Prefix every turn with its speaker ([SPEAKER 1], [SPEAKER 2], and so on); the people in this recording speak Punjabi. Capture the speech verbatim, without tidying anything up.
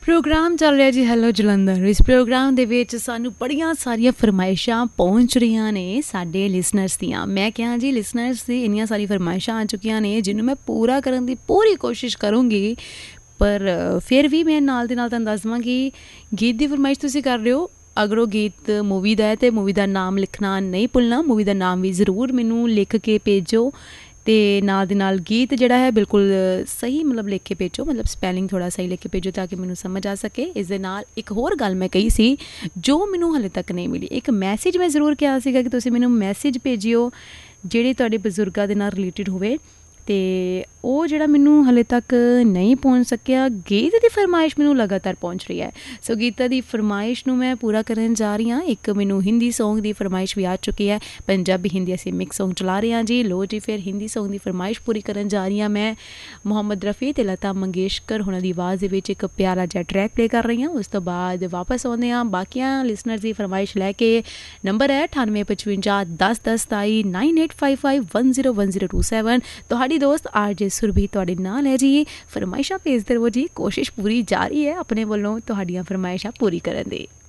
[SPEAKER 1] प्रोग्राम चल रहा जी हैलो जलंधर। इस प्रोग्राम दे विच सानू बड़ियां सारियां फरमाइशां पहुंच रही ने साडे लिसनर्स दियां। मैं क्या जी लिसनर्स दी इन्नियां सारी फरमाइशां आ चुकियां ने जिन्हों मैं पूरा करन दी पूरी कोशिश करूँगी, पर फिर भी मैं नाल दे नाल तुहानूं दस देवां कि गीत दी फरमाइश तुसीं कर रहे हो। अगर वो गीत मूवी दा है तो मूवी दा नाम लिखना नहीं भुलना, मूवी दा नाम भी जरूर मैनू लिख के भेजो ते नाल दे नाल गीत जिहड़ा है बिल्कुल सही मतलब लिख के भेजो, मतलब स्पैलिंग थोड़ा सही लिख के भेजो ताकि मैनू समझ आ सके। इस दे नाल एक होर गल मैं कही सी जो मैनू हले तक नहीं मिली, एक मैसेज मैं जरूर कहा सीगा कि तुसीं मैनू मैसेज भेजियो ਜਿਹੜੇ ਤੁਹਾਡੇ ਬਜ਼ੁਰਗਾਂ ਦੇ ਨਾਲ ਰਿਲੇਟਡ ਹੋਵੇ, ਤੇ ਉਹ ਜਿਹੜਾ ਮੈਨੂੰ ਹਲੇ ਤੱਕ ਨਹੀਂ ਪਹੁੰਚ ਸਕਿਆ। ਗੀਤ ਦੀ ਫਰਮਾਇਸ਼ ਮੈਨੂੰ ਲਗਾਤਾਰ ਪਹੁੰਚ ਰਹੀ ਹੈ। ਸੋ ਗੀਤਾਂ ਦੀ ਫਰਮਾਇਸ਼ ਨੂੰ ਮੈਂ ਪੂਰਾ ਕਰਨ ਜਾ ਰਹੀ ਹਾਂ। ਇੱਕ ਮੈਨੂੰ ਹਿੰਦੀ ਸੌਂਗ ਦੀ ਫਰਮਾਇਸ਼ ਵੀ ਆ ਚੁੱਕੀ ਹੈ, ਪੰਜਾਬੀ ਹਿੰਦੀ ਅਸੀਂ ਮਿਕਸ ਸੌਂਗ ਚਲਾ ਰਹੇ ਹਾਂ ਜੀ। ਲੋ ਜੀ ਫਿਰ ਹਿੰਦੀ ਸੌਂਗ ਦੀ ਫਰਮਾਇਸ਼ ਪੂਰੀ ਕਰਨ ਜਾ ਰਹੀ ਹਾਂ ਮੈਂ। ਮੁਹੰਮਦ ਰਫੀ ਅਤੇ ਲਤਾ ਮੰਗੇਸ਼ਕਰ ਉਹਨਾਂ ਦੀ ਆਵਾਜ਼ ਦੇ ਵਿੱਚ ਇੱਕ ਪਿਆਰਾ ਜਿਹਾ ਟਰੈਕ ਪਲੇ ਕਰ ਰਹੀ ਹਾਂ। ਉਸ ਤੋਂ ਬਾਅਦ ਵਾਪਸ ਆਉਂਦੇ ਹਾਂ ਬਾਕੀਆਂ ਲਿਸਨਰਸ ਦੀ ਫਰਮਾਇਸ਼ ਲੈ ਕੇ। ਨੰਬਰ ਹੈ ਅਠਾਨਵੇਂ ਪਚਵੰਜਾ ਦਸ ਦਸ ਸਤਾਈ nine eight five five one zero one zero two seven. ਤੁਹਾਡੀ ਦੋਸਤ ਆਰ ਜੇ ਸੁਰਭੀ ਤੁਹਾਡੇ ਨਾਲ ਹੈ ਜੀ। ਫਰਮਾਇਸ਼ਾਂ ਭੇਜਦੇ ਰਹੋ ਜੀ, ਕੋਸ਼ਿਸ਼ ਪੂਰੀ ਜਾਰੀ ਹੈ ਆਪਣੇ ਵੱਲੋਂ ਤੁਹਾਡੀਆਂ ਫਰਮਾਇਸ਼ਾਂ ਪੂਰੀ ਕਰਨ ਦੀ।